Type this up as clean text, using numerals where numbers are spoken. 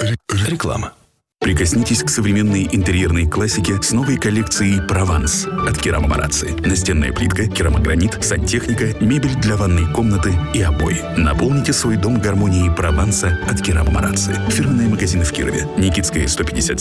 Реклама. Прикоснитесь к современной интерьерной классике с новой коллекцией «Прованс» от Керама Марацци. Настенная плитка, керамогранит, сантехника, мебель для ванной комнаты и обои. Наполните свой дом гармонией «Прованса» от Керама Марацци. Фирменные магазины в Кирове. Никитская, 157.